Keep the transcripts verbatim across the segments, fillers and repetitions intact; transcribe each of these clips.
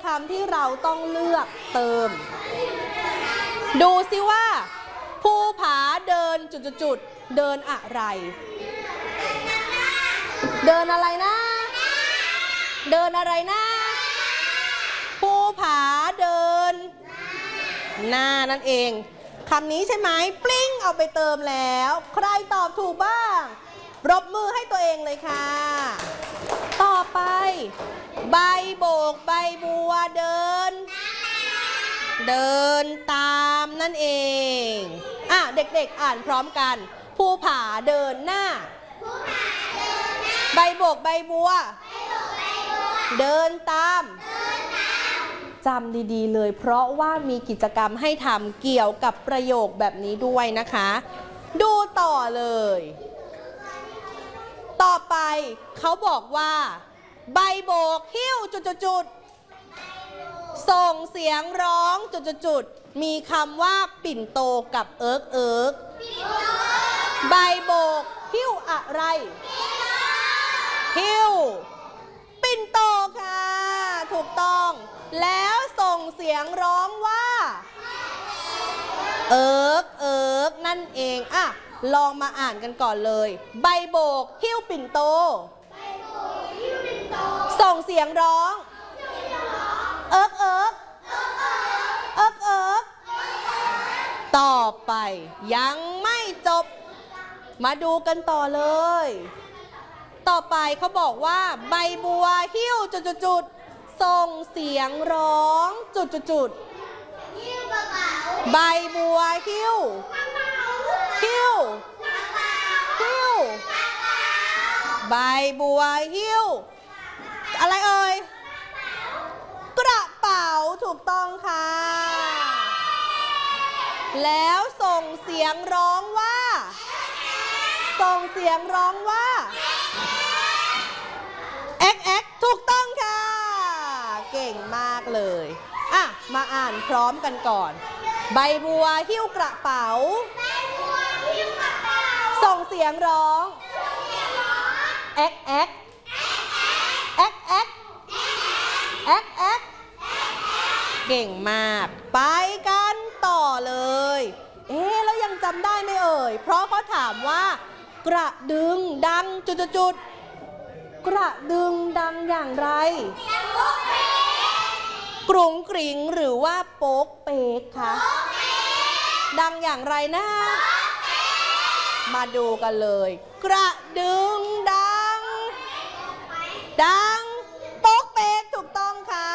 คำที่เราต้องเลือกเติมดูสิว่าภูผาเดินจุดๆเดินอะไรเดินอะไรนะเดินอะไรนะภูผาเดินหน้านั่นเองคำนี้ใช่ไหมปลิ้งเอาไปเติมแล้วใครตอบถูกบ้างปรบมือให้ตัวเองเลยค่ะต่อไปใบโบกใบบัวเดินเดินตามนั่นเองอ่ะเด็กๆอ่านพร้อมกันภูผาเดินหน้าใบโบกใบบัวเดินตามจำดีๆเลยเพราะว่ามีกิจกรรมให้ทำเกี่ยวกับประโยคแบบนี้ด้วยนะคะดูต่อเลยต่อไปเขาบอกว่าใบโบกหิ้วจุดๆส่งเสียงร้องจุดๆมีคำว่าปิ่นโตกับเอิ๊กเอิ๊กใบโบกหิ้วอะไรหิ้วปิ่นโตค่ะถูกต้องแล้วส่งเสียงร้องว่าเอิ๊กเอิ๊กนั่นเองอ่ะลองมาอ่านกันก่อนเลยใบโบกหิ้วปิ่นโตส่งเสียงร้องเอิ๊กเอิ๊กเอิ๊กเอิ๊กต่อไปยังไม่จบมาดูกันต่อเลยต่อไปเขาบอกว่าใบบัวหิ้วจุดๆส่งเสียงร้องจุดๆใบบัวหิ้วหิ้วหิ้วใบบัวหิ้วอะไรเอ่ยกระเป๋าถูกต้องค่ะแล้วส่งเสียงร้องว่าส่งเสียงร้องว่าเอ็กเอ็กถูกต้องค่ะเก่งมากเลยอ่ะมาอ่านพร้อมกันก่อนใบบัวหิ้วกระเป๋าส่งเสียงร้องเอ็กเอ็กเอ็กเอ็กเอ็กเอ็กเก่งมากไปกันต่อเลยเอ๊ะแล้วยังจำได้ไหมเอ่ยเพราะเขาถามว่ากระดึงดังจุดๆกระดึงดังอย่างไรกรุงกริงหรือว่าโป๊กเป๊กคะดังอย่างไรนะมาดูกันเลยกระดึงดังดังโป๊กเป๊กถูกต้องค่ะ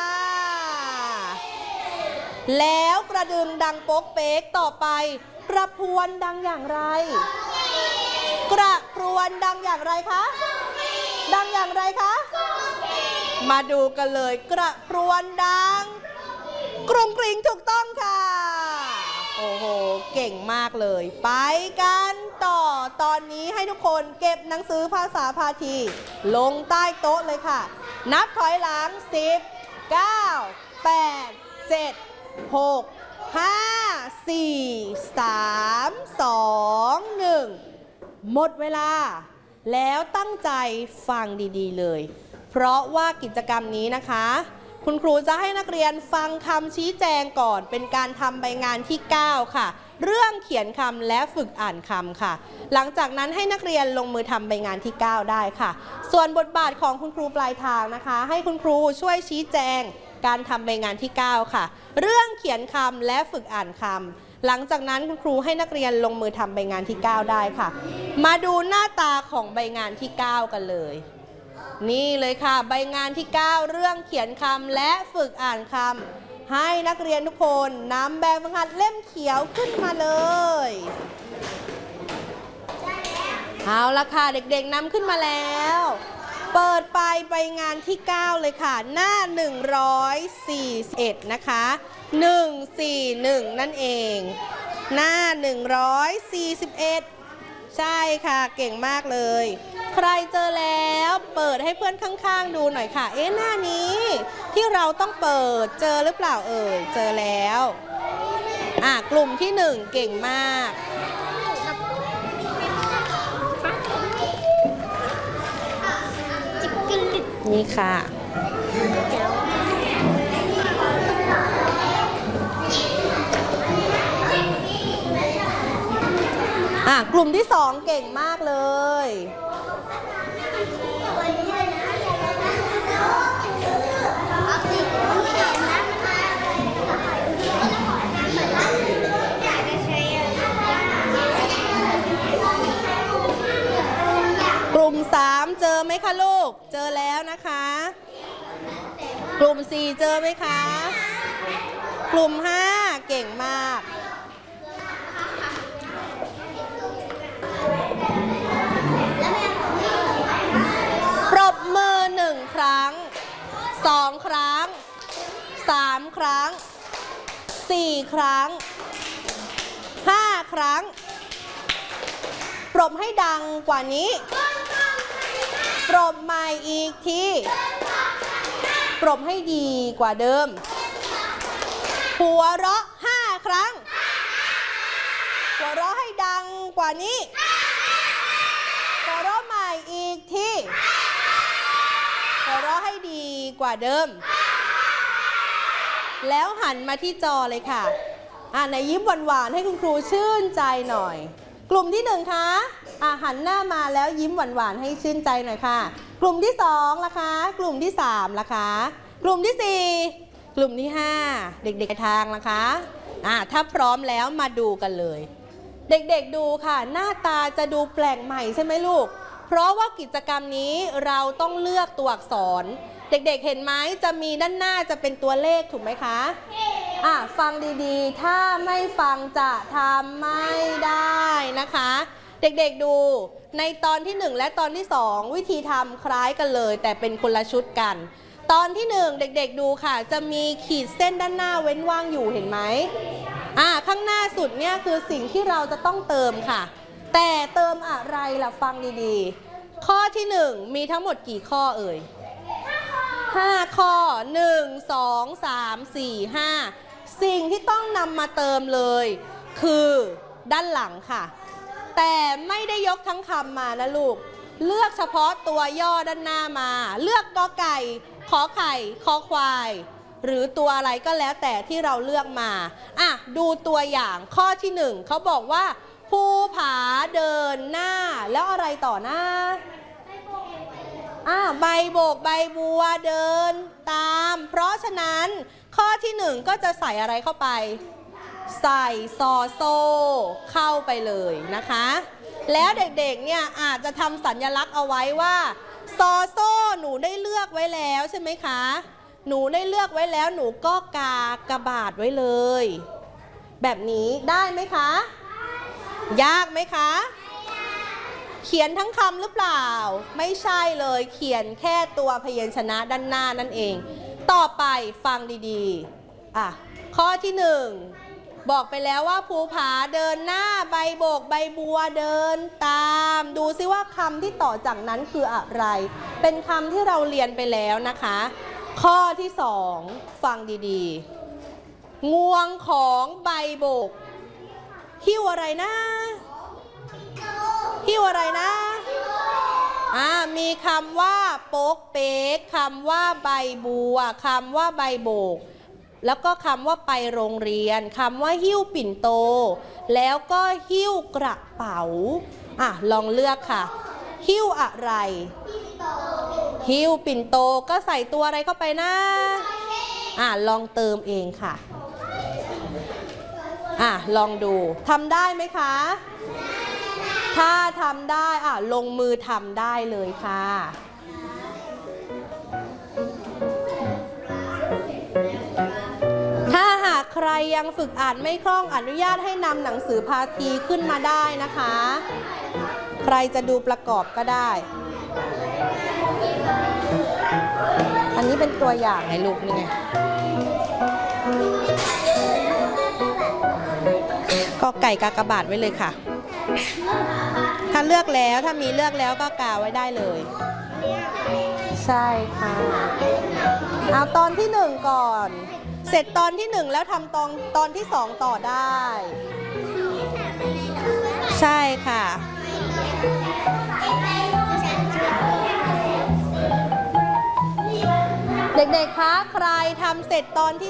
แล้วกระดึงดังโป๊กเป๊กต่อไปกระพวนดังอย่างไรกระพวนดังอย่างไรคะดังอย่างไรคะมาดูกันเลยกระพวนดังกรุงกริงถูกต้องค่ะโอ้โหเก่งมากเลยไปกันต่อตอนนี้ให้ทุกคนเก็บหนังสือภาษาพาทีลงใต้โต๊ะเลยค่ะนับถอยหลังสิบ เก้า แปด เจ็ด หก ห้า สี่ สาม สอง หนึ่งหมดเวลาแล้วตั้งใจฟังดีๆเลยเพราะว่ากิจกรรมนี้นะคะคุณครูจะให้นักเรียนฟังคำชี้แจงก่อนเป็นการทำใบงานที่เก้าค่ะเรื่องเขียนคำและฝึกอ่านคำค่ะหลังจากนั้นให้นักเรียนลงมือทำใบงานที่เก้าได้ค่ะส่วนบทบาทของคุณครูปลายทางนะคะให้คุณครูช่วยชี้แจงการทำใบงานที่เก้าค่ะเรื่องเขียนคำและฝึกอ่านคำหลังจากนั้นคุณครูให้นักเรียนลงมือทำใบงานที่เก้าได้ค่ะมาดูหน้าตาของใบงานที่เก้ากันเลยนี่เลยค่ะใบงานที่เก้าเรื่องเขียนคำและฝึกอ่านคำให้นักเรียนทุกคนนำแบบฝึกหัดเล่มเขียวขึ้นมาเลยเอาละค่ะเด็กๆนำขึ้นมาแล้วเปิดไปใบงานที่เก้าเลยค่ะหน้าหนึ่งร้อยสี่สิบเอ็ดนะคะหนึ่งสี่หนึ่งนั่นเองหน้าหนึ่งร้อยสี่สิบเอ็ดใช่ค่ะเก่งมากเลยใครเจอแล้วเปิดให้เพื่อนข้างๆดูหน่อยค่ะเอ๊ะหน้านี้ที่เราต้องเปิดเจอหรือเปล่าเอ่ยเจอแล้วอ่ะกลุ่มที่หนึ่งเก่งมากนี่ค่ะลุ่มที่สองเก่งมากเลยกลุ่มสามเจอไหมคะลูกเจอแล้วนะคะกลุ่มสี่เจอไหมคะกลุ่มห้าเก่งมากปรบมือหนึ่งครั้งสองครั้งสามครั้งสี่ครั้งห้าครั้งปรบให้ดังกว่านี้ปรบใหม่อีกทีปรบให้ดีกว่าเดิมหัวเราะห้าครั้งหัวเราะให้ดังกว่านี้หัวเราะใหม่อีกทีหัวเราะให้ดีกว่าเดิมแล้วหันมาที่จอเลยค่ะอ่ะไหนยิ้มหวานๆให้คุณครูชื่นใจหน่อยกลุ่มที่หนึ่งคะอ่ะหันหน้ามาแล้วยิ้มหวานๆให้ชื่นใจหน่อยค่ะกลุ่มที่สองล่ะคะกลุ่มที่สามล่ะคะกลุ่มที่สี่กลุ่มที่ห้าเด็กๆทางล่ะคะอ่ะถ้าพร้อมแล้วมาดูกันเลยเด็กๆดูค่ะหน้าตาจะดูแปลกใหม่ใช่ไหมลูกเพราะว่ากิจกรรมนี้เราต้องเลือกตัวอักษรเด็กๆเห็นไหมจะมีด้านหน้าจะเป็นตัวเลขถูกไหมคะอ่ะฟังดีๆถ้าไม่ฟังจะทำไม่ได้นะคะเด็กๆดูในตอนที่หนึ่งและตอนที่สองวิธีทำคล้ายกันเลยแต่เป็นคนละชุดกันตอนที่หนึ่งเด็กๆดูค่ะจะมีขีดเส้นด้านหน้าเว้นว่างอยู่เห็นไหมอ่ะข้างหน้าสุดเนี่ยคือสิ่งที่เราจะต้องเติมค่ะแต่เติมอะไรล่ะฟังดีๆข้อที่หนึ่งมีทั้งหมดกี่ข้อเอ่ยห้าข้อหนึ่ง สอง สาม สี่ ห้าสิ่งที่ต้องนำมาเติมเลยคือด้านหลังค่ะแต่ไม่ได้ยกทั้งคำมานะลูกเลือกเฉพาะตัวย่อด้านหน้ามาเลือกกอไก่ขอไข่คอควายหรือตัวอะไรก็แล้วแต่ที่เราเลือกมาอ่ะดูตัวอย่างข้อที่หนึ่งเขาบอกว่าภูผาเดินหน้าแล้วอะไรต่อหน้าอ่ะใบโบกใบบัวเดินตามเพราะฉะนั้นข้อที่หนึ่งก็จะใส่อะไรเข้าไปใส่ซอโซ่เข้าไปเลยนะคะแล้วเด็กๆเนี่ยอาจจะทำสัญลักษณ์เอาไว้ว่าซอโซ่หนูได้เลือกไว้แล้วใช่ไหมคะหนูได้เลือกไว้แล้วหนูก็กากบาทไว้เลยแบบนี้ได้ไหมคะยากไหมคะเขียนทั้งคำหรือเปล่าไม่ใช่เลยเขียนแค่ตัวพยัญชนะด้านหน้านั่นเองต่อไปฟังดีๆอ่ะข้อที่หนึ่งบอกไปแล้วว่าภูผาเดินหน้าใบโบกใบบัวเดินตามดูซิว่าคำที่ต่อจากนั้นคืออะไรเป็นคำที่เราเรียนไปแล้วนะคะข้อที่สองฟังดีๆงวงของใบโบกหิ้วอะไรนะหิ้วอะไรนะอ่ามีคำว่าโป๊กเป๊กคำว่าใบบัวคำว่าใบโบกแล้วก็คำว่าไปโรงเรียนคำว่าหิ้วปิ่นโตแล้วก็หิ้วกระเป๋าอ่ะลองเลือกค่ะหิ้วอะไรหิ้วปิ่นโตก็ใส่ตัวอะไรเข้าไปนะอ่ะลองเติมเองค่ะอ่ะลองดูทำได้ไหมคะถ้าทำได้อ่ะลงมือทำได้เลยค่ะถ้าหากใครยังฝึกอ่านไม่คล่องอนุญาตให้นำหนังสือพาทีขึ้นมาได้นะคะใครจะดูประกอบก็ได้อันนี้เป็นตัวอย่างไงลูกนี่ไงก็ไก่กากบาทไว้เลยค่ะถ้าเลือกแล้วถ้ามีเลือกแล้วก็กาไว้ได้เลยใช่ค่ะเอาตอนที่หนึ่งก่อนเสร็จตอนที่หนึ่งแล้วทำตอนตอนที่สองต่อได้ใช่ค่ะเด็กๆคะใครทำเสร็จตอนที่